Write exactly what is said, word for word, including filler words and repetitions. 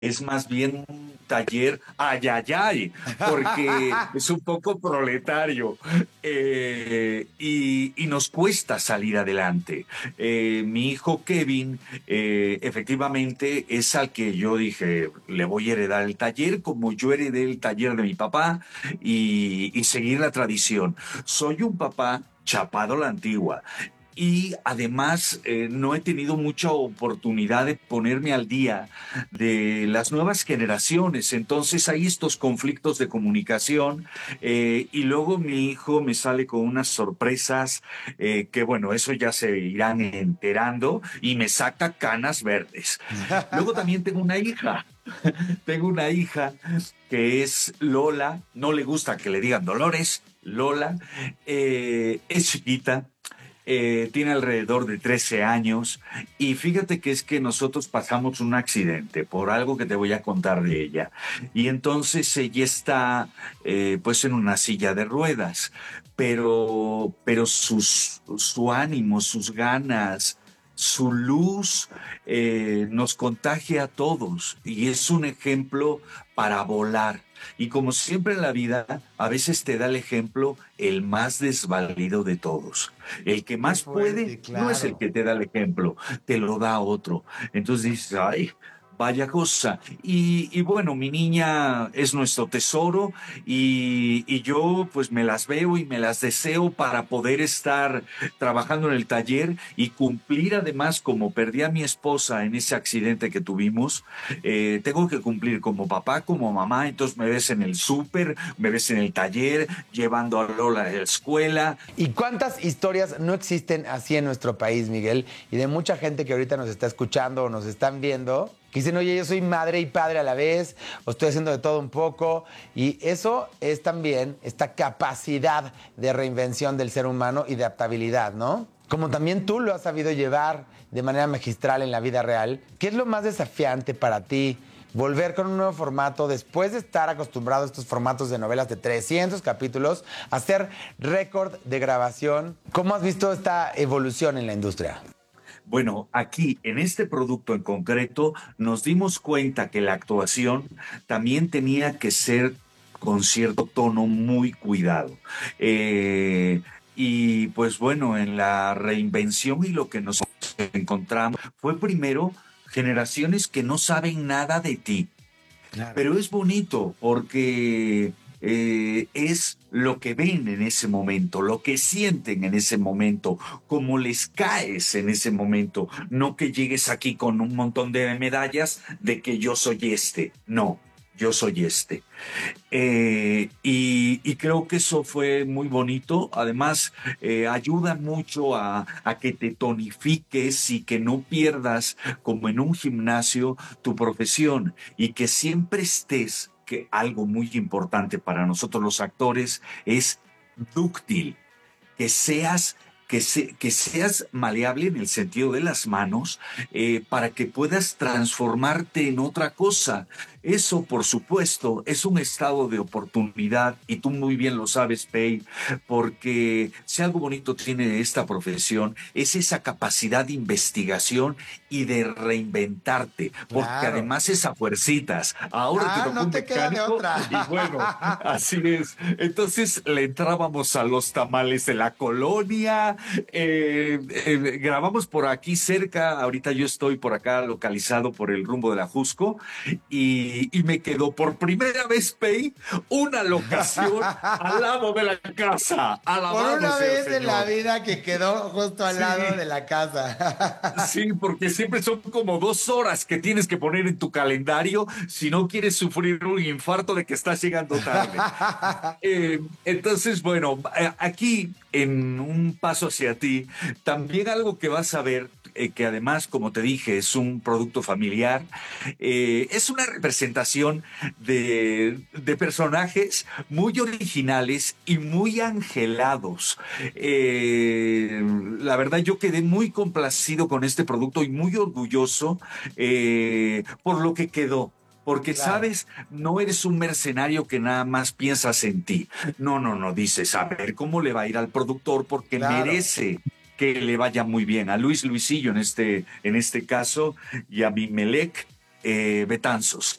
es más bien un taller ayayay, porque es un poco proletario eh, y, y nos cuesta salir adelante. Eh, mi hijo Kevin, eh, efectivamente, es al que yo dije, le voy a heredar el taller, como yo heredé el taller de mi papá y, y seguir la tradición. Soy un papá chapado a la antigua. Y además eh, no he tenido mucha oportunidad de ponerme al día de las nuevas generaciones. Entonces hay estos conflictos de comunicación eh, y luego mi hijo me sale con unas sorpresas eh, que bueno, eso ya se irán enterando y me saca canas verdes. Luego también tengo una hija. Tengo una hija que es Lola, no le gusta que le digan Dolores, Lola, eh, es chiquita, eh, tiene alrededor de trece años y fíjate que es que nosotros pasamos un accidente por algo que te voy a contar de ella y entonces ella está eh, pues en una silla de ruedas, pero, pero sus, su ánimo, sus ganas, su luz eh, nos contagia a todos y es un ejemplo para volar. Y como siempre en la vida, a veces te da el ejemplo el más desvalido de todos. El que Qué más puede fuerte, no es el claro. que te da el ejemplo, te lo da otro. Entonces dices, ay, vaya cosa. Y, y bueno, mi niña es nuestro tesoro y, y yo pues me las veo y me las deseo para poder estar trabajando en el taller y cumplir además como perdí a mi esposa en ese accidente que tuvimos, eh, tengo que cumplir como papá, como mamá, entonces me ves en el súper, me ves en el taller, llevando a Lola a la escuela. ¿Y cuántas historias no existen así en nuestro país, Miguel? Y de mucha gente que ahorita nos está escuchando o nos están viendo, que dicen, oye, yo soy madre y padre a la vez, o estoy haciendo de todo un poco. Y eso es también esta capacidad de reinvención del ser humano y de adaptabilidad, ¿no? Como también tú lo has sabido llevar de manera magistral en la vida real, ¿qué es lo más desafiante para ti? Volver con un nuevo formato después de estar acostumbrado a estos formatos de novelas de trescientos capítulos, hacer récord de grabación. ¿Cómo has visto esta evolución en la industria? Bueno, aquí en este producto en concreto nos dimos cuenta que la actuación también tenía que ser con cierto tono muy cuidado. Eh, y pues bueno, en la reinvención y lo que nos encontramos fue primero generaciones que no saben nada de ti. Claro. Pero es bonito porque eh, es lo que ven en ese momento, lo que sienten en ese momento, cómo les caes en ese momento. No que llegues aquí con un montón de medallas de que yo soy este. No, yo soy este. Eh, y, y, creo que eso fue muy bonito. Además, eh, ayuda mucho a, a, que te tonifiques y que no pierdas, como en un gimnasio, tu profesión y que siempre estés, que algo muy importante para nosotros los actores es dúctil, que seas que, se, que, seas maleable en el sentido de las manos eh, para que puedas transformarte en otra cosa. Eso, por supuesto, es un estado de oportunidad y tú muy bien lo sabes, Pei, porque si algo bonito tiene esta profesión es esa capacidad de investigación y de reinventarte, porque Claro. además es a fuercitas. Ahora te Ah, tocó no un te queda de mecánico y bueno, otra. así es. Entonces le entrábamos a los tamales de la colonia, eh, eh, grabamos por aquí cerca, ahorita yo estoy por acá localizado por el rumbo de la Jusco y, y me quedó por primera vez, Pei, una locación al lado de la casa. Por Alabado una sea el vez en la Señor. vida que quedó justo al lado Sí, de la casa. sí, porque siempre son como dos horas que tienes que poner en tu calendario si no quieres sufrir un infarto de que estás llegando tarde. Eh, entonces, bueno, eh, aquí en un paso hacia ti, también algo que vas a ver, eh, que además, como te dije, es un producto familiar, eh, es una representación de, de, personajes muy originales y muy angelados. Eh, la verdad, yo quedé muy complacido con este producto y muy orgulloso eh, por lo que quedó. Porque, Claro. sabes, no eres un mercenario que nada más piensas en ti. No, no, no, dices, a ver cómo le va a ir al productor porque Claro. merece que le vaya muy bien. A Luis Luisillo en este, en este caso y a Bimelec eh, Betanzos.